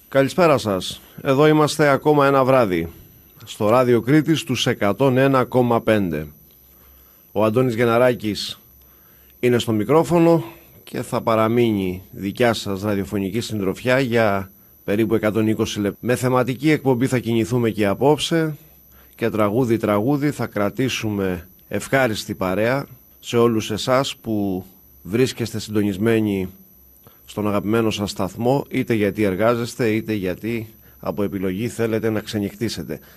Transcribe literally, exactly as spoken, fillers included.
Καλησπέρα σας. Εδώ είμαστε ακόμα ένα βράδυ στο Ράδιο Κρήτης τους εκατόν ένα κόμμα πέντε. Ο Αντώνης Γεναράκης είναι στο μικρόφωνο και θα παραμείνει δικιά σας ραδιοφωνική συντροφιά για περίπου εκατόν είκοσι λεπτά. Με θεματική εκπομπή θα κινηθούμε και απόψε και τραγούδι τραγούδι θα κρατήσουμε ευχάριστη παρέα σε όλους εσάς που βρίσκεστε συντονισμένοι στον αγαπημένο σας σταθμό, είτε γιατί εργάζεστε είτε γιατί από επιλογή θέλετε να ξενυχτήσετε.